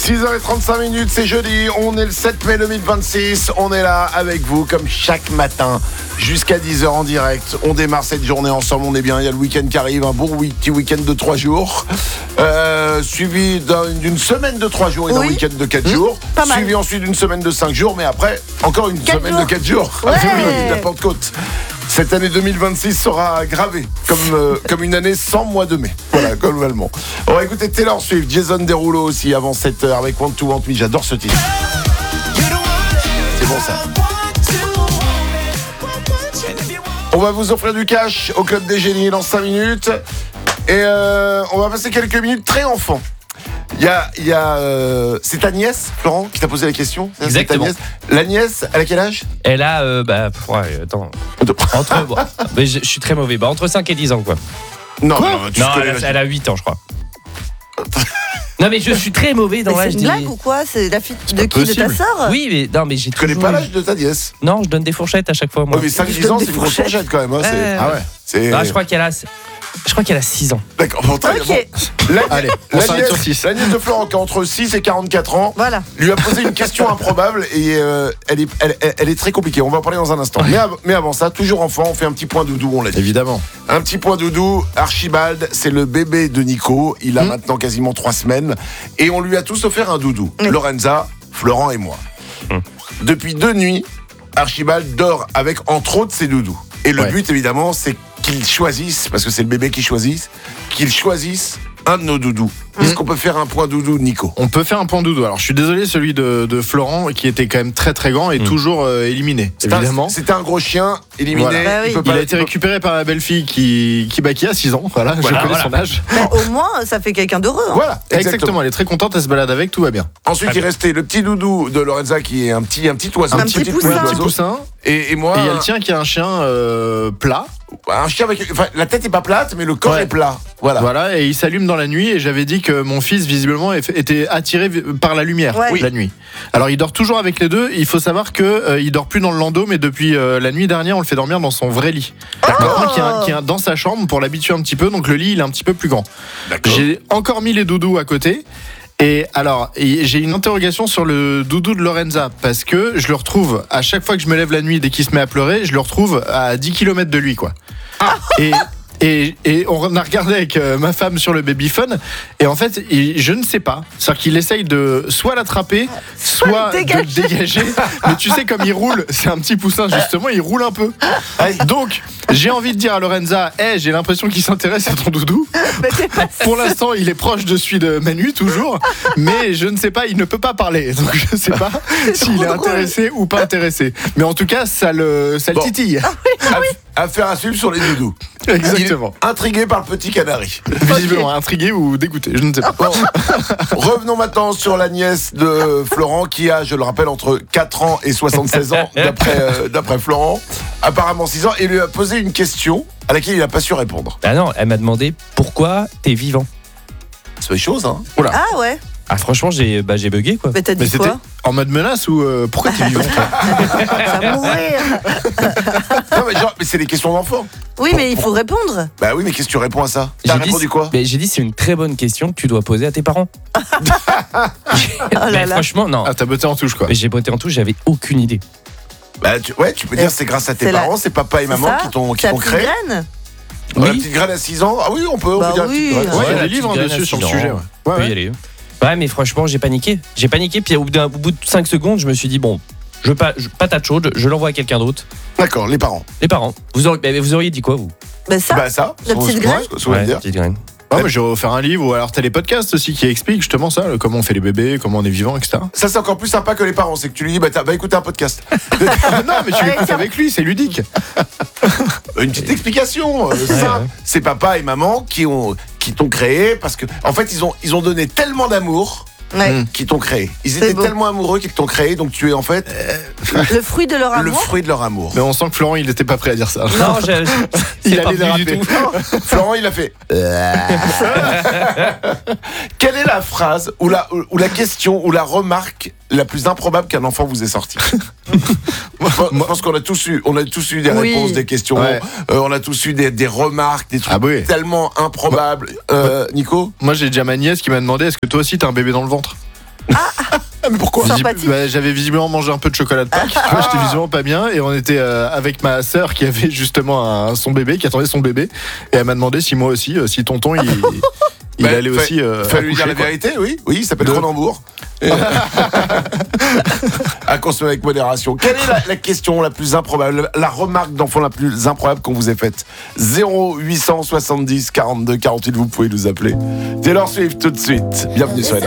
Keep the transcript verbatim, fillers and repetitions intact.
six heures trente-cinq minutes, c'est jeudi, on est le sept mai deux mille vingt-six, on est là avec vous comme chaque matin jusqu'à dix heures en direct. On démarre cette journée ensemble, on est bien, il y a le week-end qui arrive, un bon petit week-end de trois jours, euh, suivi d'un, d'une semaine de trois jours et d'un oui. week-end de quatre mmh, jours, suivi mal. ensuite d'une semaine de cinq jours, mais après encore une semaine jours. de quatre jours, ouais. ah, oui, la Pentecôte. Cette année deux mille vingt-six sera gravée comme, euh, comme une année sans mois de mai. Voilà, globalement. On va écouter Taylor Swift, Jason Derulo aussi avant sept heures avec Want to Want Me. J'adore ce titre. C'est bon ça. On va vous offrir du cash au Club des Génies dans cinq minutes. Et euh, on va passer quelques minutes très enfants. Il y a, il y a euh, c'est ta nièce, Florent, qui t'a posé la question. Exactement. Nièce. La nièce, elle a quel âge? Elle a, euh, bah, ouais, attends. Entre, bon, mais je, je suis très mauvais. Bah, entre cinq et dix ans, quoi. Non, quoi non, tu non elle, a, elle a huit ans, je crois. Non, mais je suis très mauvais dans l'âge. C'est une blague ou quoi? C'est la fille de qui? possible. De ta sœur? Oui, mais non, mais j'ai. Tu connais pas l'âge de ta nièce? Non, je donne des fourchettes à chaque fois, moi. Oui, mais cinq dix ans, c'est une grosse fourchette quand même. Hein, c'est... Euh... Ah ouais. C'est... Ah, je crois qu'elle a. Je crois qu'elle a six ans. D'accord, bon, très Ok. bien. Bon. La, Allez, on la, s'arrête nièce, sur six. la nièce de Florent qui a entre six et quarante-quatre ans Voilà. lui a posé une question improbable et euh, elle, est, elle, elle est très compliquée. On va en parler dans un instant. Mais, av- mais avant ça, toujours enfant, on fait un petit point doudou, on l'a dit. Évidemment. Un petit point doudou. Archibald, c'est le bébé de Nico. Il a mmh. maintenant quasiment trois semaines. Et on lui a tous offert un doudou. Mmh. Lorenza, Florent et moi. Mmh. Depuis deux nuits, Archibald dort avec, entre autres, ses doudous. Et le ouais. but, évidemment, c'est qu'ils choisissent, parce que c'est le bébé qui choisit, qu'ils choisissent un de nos doudous. Est-ce mmh. qu'on peut faire un point doudou, Nico? On peut faire un point doudou. Alors, je suis désolé, celui de, de Florent, qui était quand même très très grand, est mmh. toujours euh, éliminé, c'est évidemment. Un, c'était un gros chien, éliminé. Voilà. Bah oui. il, il a été récupéré par la belle-fille qui, qui, bah, qui a six ans. Voilà, voilà je connais voilà. son âge. Mais au moins, ça fait quelqu'un d'heureux. Hein. Voilà, exactement. exactement. Elle est très contente, elle se balade avec, tout va bien. Ensuite, Allez. il restait le petit doudou de Lorenza, qui est un petit, un petit oiseau. Un, un petit, petit poussin. Un petit poussin. Et, et moi. Et il y a le tien qui est un chien euh, plat. Un chien avec. Enfin, la tête est pas plate, mais le corps ouais. est plat. Voilà. Voilà, et il s'allume dans la nuit. Et j'avais dit que mon fils, visiblement, était attiré par la lumière ouais. la nuit. Alors, il dort toujours avec les deux. Il faut savoir que euh, il dort plus dans le landau, mais depuis euh, la nuit dernière, on le fait dormir dans son vrai lit. Maintenant, qui est, qui est dans sa chambre pour l'habituer un petit peu. Donc, le lit, il est un petit peu plus grand. D'accord. J'ai encore mis les doudous à côté. Et alors, j'ai une interrogation sur le doudou de Lorenza, parce que je le retrouve à chaque fois que je me lève la nuit, dès qu'il se met à pleurer, je le retrouve à dix kilomètres de lui, quoi. Ah. Et, et, et on a regardé avec euh, ma femme sur le babyphone, et en fait, il, je ne sais pas. C'est-à-dire qu'il essaye de soit l'attraper, soit de le dégager. Mais tu sais, comme il roule, c'est un petit poussin, justement, il roule un peu. Donc, j'ai envie de dire à Lorenza, hey, j'ai l'impression qu'il s'intéresse à ton doudou. Pour l'instant, il est proche de celui de Manu, toujours. Mais je ne sais pas, il ne peut pas parler. Donc, je ne sais pas s'il est intéressé ou pas intéressé. Mais en tout cas, ça le, ça le bon. titille. Ah oui, ah oui. Affaire à suivre sur les doudous. Exactement. Intrigué par le petit canari. Visiblement, okay. Intrigué ou dégoûté, je ne sais pas. Bon. Revenons maintenant sur la nièce de Florent, qui a, je le rappelle, entre quatre ans et soixante-seize ans, d'après, euh, d'après Florent. Apparemment six ans, et lui a posé une question à laquelle il n'a pas su répondre. Ah non, elle m'a demandé pourquoi t'es vivant. C'est des choses, hein. Oula. Ah ouais. Ah franchement, j'ai, bah, j'ai bugué, quoi. Mais t'as dit Mais quoi? c'était en mode menace ou euh, pourquoi t'es vivant? Ça va mourir. Non mais genre, mais c'est des questions d'enfants. Oui, mais il faut répondre. Bah oui, mais qu'est-ce que tu réponds à ça? T'as j'ai répondu dit, quoi? mais j'ai dit c'est une très bonne question que tu dois poser à tes parents. Oh là mais là. franchement, non. Ah, t'as botté en touche, quoi. Mais j'ai botté en touche, j'avais aucune idée. Bah tu, ouais, tu peux dire c'est grâce à tes c'est parents, la... c'est papa et maman ça qui t'ont, qui t'as t'ont créé. Graine Oui. Oui. La petite graine à six ans. Ah oui, on peut, on bah peut dire oui. la petite graine. Ouais, il y a la des livres petite dessus sur le graine à sujet. six ans. Ouais. Ouais, peut ouais. y aller. Ouais, mais franchement, j'ai paniqué. J'ai paniqué, puis au bout, d'un, au bout de cinq secondes, je me suis dit, bon, je, pa- je patate chaude, je l'envoie à quelqu'un d'autre. D'accord, les parents. Les parents. Vous auriez, vous auriez dit quoi, vous? Bah ça, Bah ça. la petite graine. Ouais, la petite graine. Ah, mais j'aurais offert un livre, ou alors t'as les podcasts aussi qui expliquent justement ça, le, comment on fait les bébés, comment on est vivant, et cetera. Ça, c'est encore plus sympa que les parents, c'est que tu lui dis, bah, t'as, bah écoute un podcast. Non, mais tu l'écoutes avec lui, c'est ludique. Une petite explication. euh, c'est Ouais, ça. ouais. C'est papa et maman qui ont, qui t'ont créé parce que, en fait, ils ont, ils ont donné tellement d'amour. Ouais. Qui t'ont créé. Ils C'est étaient beau. tellement amoureux qu'ils t'ont créé, donc tu es en fait Le fruit de leur le amour. fruit de leur amour. Mais on sent que Florent, il n'était pas prêt à dire ça. Non, j'ai, Il c'est pas allait venu du déraper. tout. Florent, il a fait. Quelle est la phrase ou la, ou la question ou la remarque la plus improbable qu'un enfant vous ait sortie? Je pense qu'on a tous eu, on a tous eu des Oui. réponses, des questions. Ouais. Euh, on a tous eu des, des remarques, des trucs Ah oui. tellement improbables. Euh, Nico? Moi, j'ai déjà ma nièce qui m'a demandé, est-ce que toi aussi t'as un bébé dans le ventre? Ah, mais pourquoi Sympa. Visib- Sympathique. bah, j'avais visiblement mangé un peu de chocolat de Pâques. Tu vois, j'étais visiblement pas bien. Et on était euh, avec ma sœur qui avait justement un- son bébé, qui attendait son bébé. Et elle m'a demandé si moi aussi, euh, si tonton, il, il Bah, allait fa- aussi. Euh, Fallait lui dire accoucher, la quoi. vérité, oui. Oui, il s'appelle De- Cronenbourg. Et- à consommer avec modération. Quelle est la, la question la plus improbable, la remarque d'enfant la plus improbable qu'on vous ait faite? zéro huit cent soixante-dix quarante-deux quarante-huit, vous pouvez nous appeler. Taylor Swift tout de suite. Bienvenue sur